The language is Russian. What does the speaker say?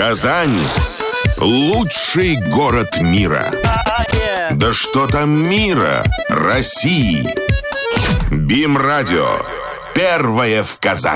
Казань – лучший город мира. Да что там мира, России. БИМ-радио. Первое в Казани.